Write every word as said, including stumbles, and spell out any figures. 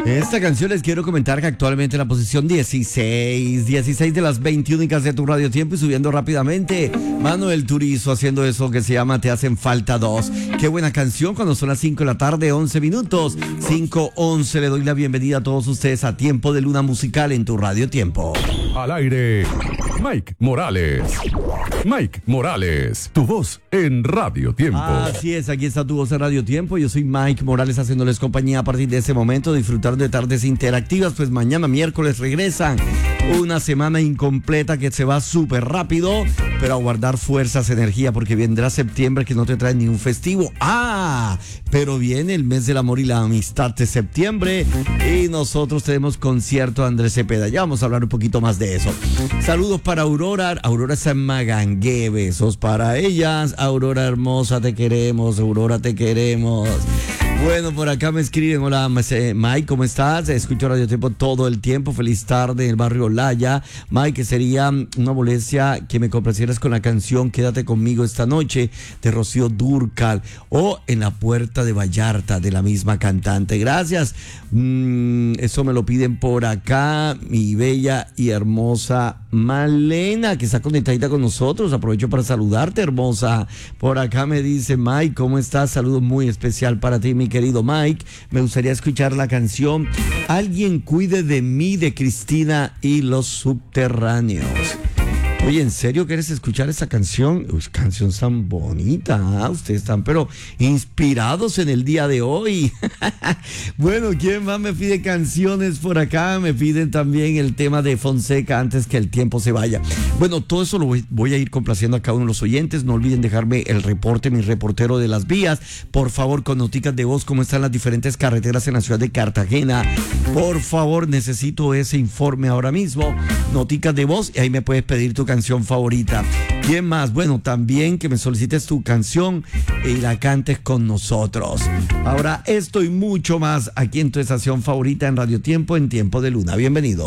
Esta canción les quiero comentar que actualmente en la posición dieciséis, dieciséis de las veinte únicas de tu radio tiempo y subiendo rápidamente. Manuel Turizo haciendo eso que se llama Te hacen falta dos. Qué buena canción cuando son las cinco de la tarde, once minutos. cinco once, le doy la bienvenida a todos ustedes a Tiempo de Luna Musical en tu radio tiempo. Al aire, Mike Morales. Mike Morales, tu voz en Radio Tiempo. Así es, aquí está tu voz en Radio Tiempo. Yo soy Mike Morales haciéndoles compañía a partir de ese momento, disfrutar de tardes interactivas, pues mañana miércoles regresan. Una semana incompleta que se va súper rápido, pero a guardar fuerzas, energía, porque vendrá septiembre que no te trae ni un festivo. ¡Ah! Pero viene el mes del amor y la amistad de septiembre y nosotros tenemos concierto de Andrés Cepeda. Ya vamos a hablar un poquito más de eso. Saludos para Aurora. Aurora está en Magangué. Besos para ellas. Aurora hermosa, te queremos. Aurora, te queremos. Bueno, por acá me escriben, hola Mike, ¿cómo estás? Escucho Radio Tiempo todo el tiempo, feliz tarde en el barrio Olaya. Mike, sería una molestia que me complacieras con la canción Quédate conmigo esta noche de Rocío Dúrcal o En la puerta de Vallarta de la misma cantante. Gracias. Mm, eso me lo piden por acá, mi bella y hermosa Malena, que está conectadita con nosotros. Aprovecho para saludarte, hermosa. Por acá me dice Mike, ¿cómo estás? Saludo muy especial para ti, mi querido Mike. Me gustaría escuchar la canción Alguien cuide de mí de Cristina y los Subterráneos. Oye, ¿en serio quieres escuchar esa canción? Uy, canción tan bonita, ¿ah? Ustedes están pero inspirados en el día de hoy. Bueno, ¿quién más me pide canciones por acá? Me piden también el tema de Fonseca, Antes que el tiempo se vaya. Bueno, todo eso lo voy, voy a ir complaciendo a cada uno de los oyentes. No olviden dejarme el reporte, mi reportero de las vías. Por favor, con noticas de voz, cómo están las diferentes carreteras en la ciudad de Cartagena. Por favor, necesito ese informe ahora mismo. Noticas de voz y ahí me puedes pedir tu canción favorita. ¿Quién más? Bueno, también que me solicites tu canción y la cantes con nosotros. Ahora esto y mucho más aquí en tu estación favorita en Radio Tiempo, en Tiempo de Luna. Bienvenido.